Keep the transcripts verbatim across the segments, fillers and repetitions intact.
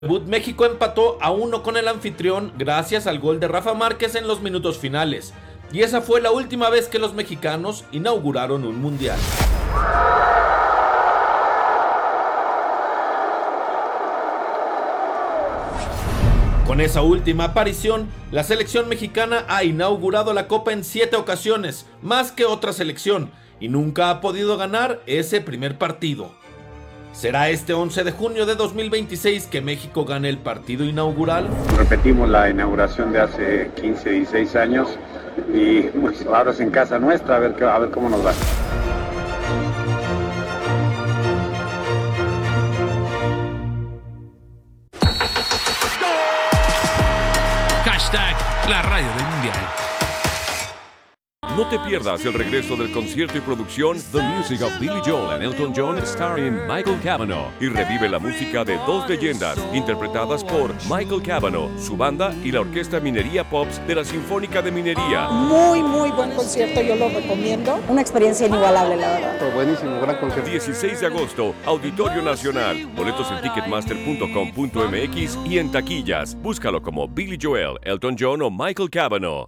debut, México empató a uno con el anfitrión gracias al gol de Rafa Márquez en los minutos finales, y esa fue la última vez que los mexicanos inauguraron un mundial. Con esa última aparición, la selección mexicana ha inaugurado la Copa en siete ocasiones, más que otra selección, y nunca ha podido ganar ese primer partido. ¿Será este once de junio de dos mil veintiséis que México gane el partido inaugural? Repetimos la inauguración de hace quince, dieciséis años y pues, ahora es en casa nuestra, a ver, a ver cómo nos va. Hashtag la radio del mundial. No te pierdas el regreso del concierto y producción The Music of Billy Joel and Elton John starring Michael Cavanaugh, y revive la música de dos leyendas interpretadas por Michael Cavanaugh, su banda y la Orquesta Minería Pops de la Sinfónica de Minería. Muy, muy buen concierto, yo lo recomiendo. Una experiencia inigualable, la verdad. Fue buenísimo, gran concierto. dieciséis de agosto, Auditorio Nacional. Boletos en ticketmaster punto com punto m x y en taquillas. Búscalo como Billy Joel, Elton John o Michael Cavanaugh.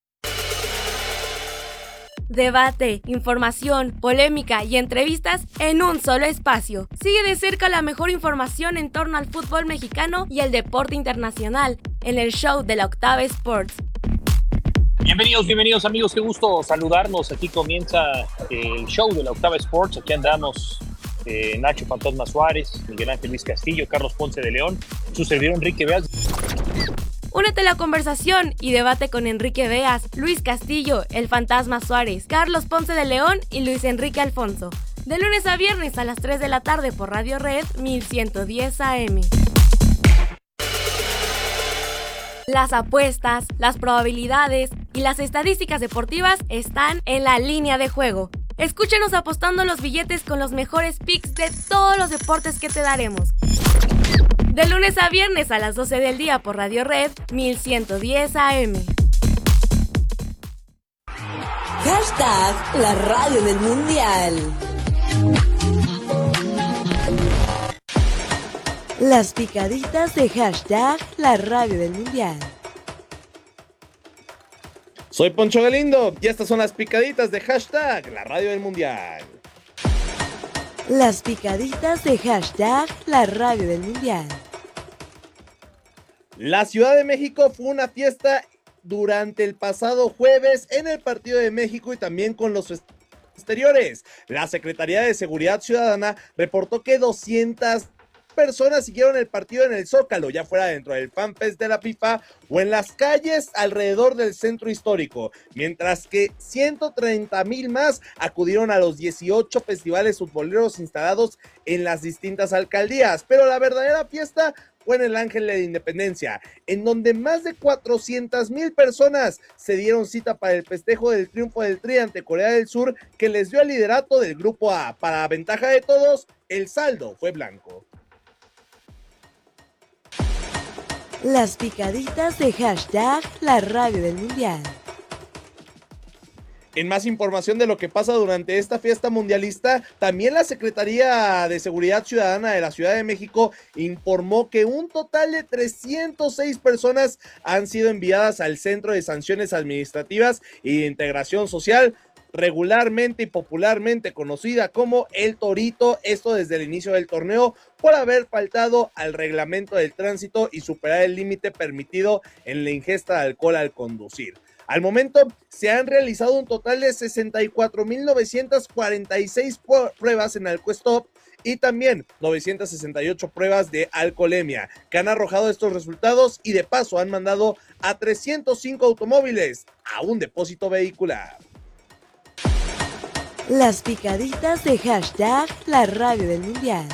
Debate, información, polémica y entrevistas en un solo espacio. Sigue de cerca la mejor información en torno al fútbol mexicano y el deporte internacional en el show de la Octava Sports. Bienvenidos, bienvenidos amigos, qué gusto saludarnos. Aquí comienza el show de la Octava Sports. Aquí andamos eh, Nacho Fantasma Suárez, Miguel Ángel Luis Castillo, Carlos Ponce de León, su servidor Enrique Beas. Únete a la conversación y debate con Enrique Beas, Luis Castillo, el Fantasma Suárez, Carlos Ponce de León y Luis Enrique Alfonso. De lunes a viernes a las tres de la tarde por Radio Red mil ciento diez A M. Las apuestas, las probabilidades y las estadísticas deportivas están en la línea de juego. Escúchenos apostando los billetes con los mejores picks de todos los deportes que te daremos. De lunes a viernes a las doce del día por Radio Red mil ciento diez A M. Hashtag la radio del mundial. Las picaditas de hashtag la radio del mundial. Soy Poncho Galindo y estas son las picaditas de hashtag la radio del mundial. Las picaditas de hashtag la radio del mundial. La Ciudad de México fue una fiesta durante el pasado jueves en el partido de México y también con los exteriores. La Secretaría de Seguridad Ciudadana reportó que doscientas personas siguieron el partido en el Zócalo, ya fuera dentro del FanFest de la FIFA o en las calles alrededor del centro histórico, mientras que ciento treinta mil más acudieron a los dieciocho festivales futboleros instalados en las distintas alcaldías. Pero la verdadera fiesta fue en el Ángel de la Independencia, en donde más de cuatrocientas mil personas se dieron cita para el festejo del triunfo del Tri ante Corea del Sur, que les dio el liderato del Grupo A. Para ventaja de todos, el saldo fue blanco. Las picaditas de hashtag la radio del mundial. En más información de lo que pasa durante esta fiesta mundialista, también la Secretaría de Seguridad Ciudadana de la Ciudad de México informó que un total de trescientas seis personas han sido enviadas al Centro de Sanciones Administrativas y de Integración Social, regularmente y popularmente conocida como El Torito, esto desde el inicio del torneo, por haber faltado al reglamento del tránsito y superar el límite permitido en la ingesta de alcohol al conducir. Al momento se han realizado un total de sesenta y cuatro mil novecientas cuarenta y seis pruebas en AlcoStop y también novecientas sesenta y ocho pruebas de alcoholemia, que han arrojado estos resultados y de paso han mandado a trescientos cinco automóviles a un depósito vehicular. Las picaditas de hashtag la radio del mundial.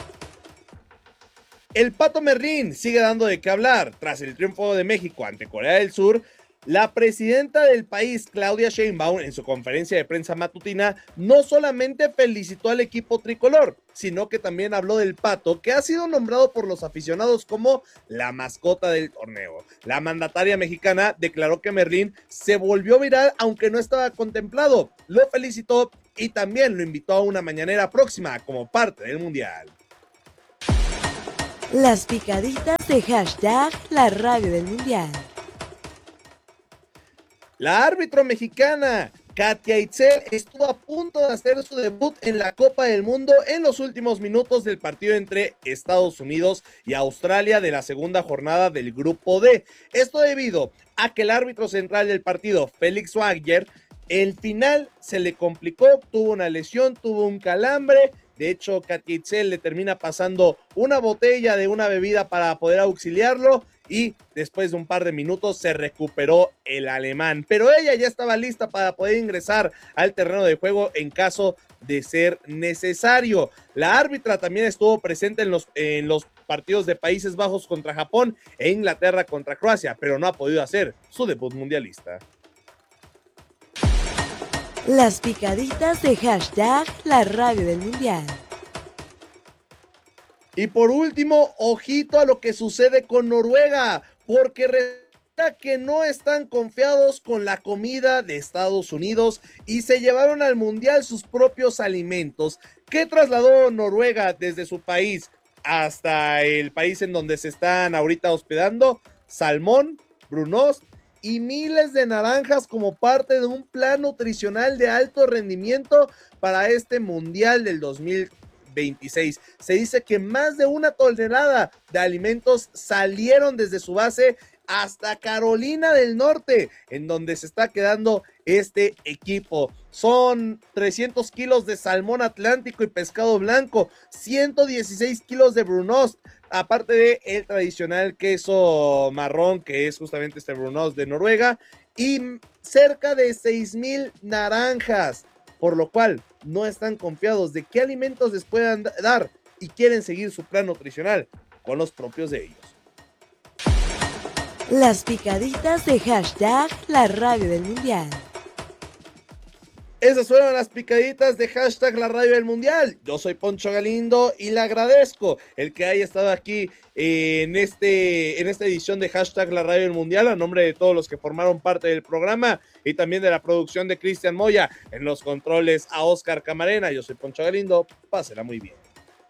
El Pato Merrín sigue dando de qué hablar. Tras el triunfo de México ante Corea del Sur, la presidenta del país, Claudia Sheinbaum, en su conferencia de prensa matutina, no solamente felicitó al equipo tricolor, sino que también habló del Pato, que ha sido nombrado por los aficionados como la mascota del torneo. La mandataria mexicana declaró que Merlín se volvió viral, aunque no estaba contemplado. Lo felicitó y también lo invitó a una mañanera próxima como parte del Mundial. Las picaditas de hashtag la radio del mundial. La árbitro mexicana Katia Itzel estuvo a punto de hacer su debut en la Copa del Mundo en los últimos minutos del partido entre Estados Unidos y Australia de la segunda jornada del Grupo D. Esto debido a que el árbitro central del partido, Félix Wagner, el final se le complicó, tuvo una lesión, tuvo un calambre. De hecho, Katia Itzel le termina pasando una botella de una bebida para poder auxiliarlo y después de un par de minutos se recuperó el alemán. Pero ella ya estaba lista para poder ingresar al terreno de juego en caso de ser necesario. La árbitra también estuvo presente en los, en los partidos de Países Bajos contra Japón e Inglaterra contra Croacia, pero no ha podido hacer su debut mundialista. Las picaditas de hashtag la radio del mundial. Y por último, ojito a lo que sucede con Noruega, porque resulta que no están confiados con la comida de Estados Unidos y se llevaron al mundial sus propios alimentos. ¿Qué trasladó Noruega desde su país hasta el país en donde se están ahorita hospedando? Salmón, brunost y miles de naranjas como parte de un plan nutricional de alto rendimiento para este mundial del dos mil veintiséis. Se dice que más de una tonelada de alimentos salieron desde su base hasta Carolina del Norte, en donde se está quedando este equipo. Son trescientos kilos de salmón atlántico y pescado blanco, ciento dieciséis kilos de brunost, aparte de el tradicional queso marrón, que es justamente este brunost de Noruega, y cerca de seis mil naranjas, por lo cual no están confiados de qué alimentos les puedan dar y quieren seguir su plan nutricional con los propios de ellos. Las picaditas de hashtag la radio del mundial. Esas fueron las picaditas de hashtag la radio del mundial. Yo soy Poncho Galindo y le agradezco el que haya estado aquí en, este, en esta edición de hashtag la radio del mundial a nombre de todos los que formaron parte del programa y también de la producción de Cristian Moya, en los controles a Oscar Camarena. Yo soy Poncho Galindo, pásela muy bien.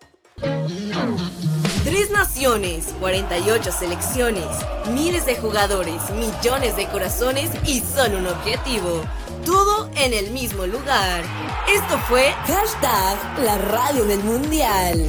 Tres naciones, cuarenta y ocho selecciones, miles de jugadores, millones de corazones y solo un objetivo. Todo en el mismo lugar. Esto fue hashtag la radio del mundial.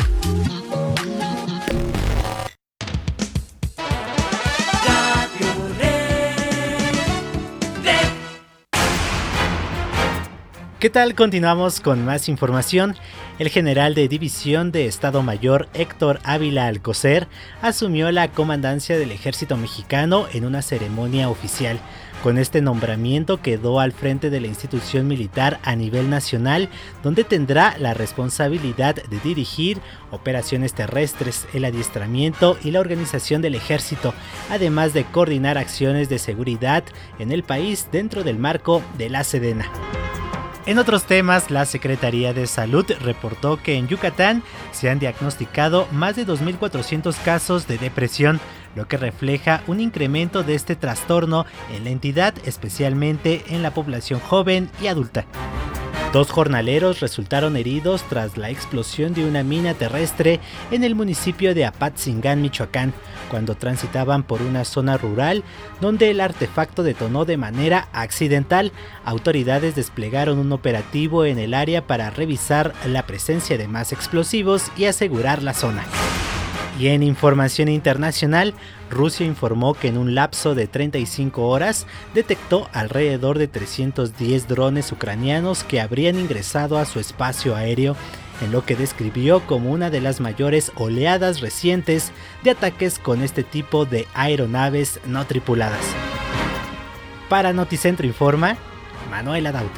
¿Qué tal? Continuamos con más información. El general de División de Estado Mayor Héctor Ávila Alcocer asumió la comandancia del Ejército Mexicano en una ceremonia oficial. Con este nombramiento quedó al frente de la institución militar a nivel nacional, donde tendrá la responsabilidad de dirigir operaciones terrestres, el adiestramiento y la organización del ejército, además de coordinar acciones de seguridad en el país dentro del marco de la Sedena. En otros temas, la Secretaría de Salud reportó que en Yucatán se han diagnosticado más de dos mil cuatrocientos casos de depresión, lo que refleja un incremento de este trastorno en la entidad, especialmente en la población joven y adulta. Dos jornaleros resultaron heridos tras la explosión de una mina terrestre en el municipio de Apatzingán, Michoacán, cuando transitaban por una zona rural donde el artefacto detonó de manera accidental. Autoridades desplegaron un operativo en el área para revisar la presencia de más explosivos y asegurar la zona. Y en información internacional, Rusia informó que en un lapso de treinta y cinco horas detectó alrededor de trescientos diez drones ucranianos que habrían ingresado a su espacio aéreo, en lo que describió como una de las mayores oleadas recientes de ataques con este tipo de aeronaves no tripuladas. Para Noticentro Informa, Manuel Adauto.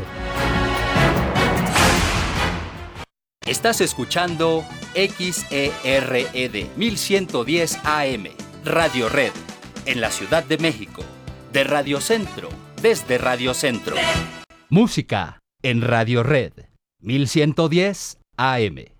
Estás escuchando X E R E D mil ciento diez A M, Radio Red, en la Ciudad de México, de Radio Centro, desde Radio Centro. Música en Radio Red, mil ciento diez A M.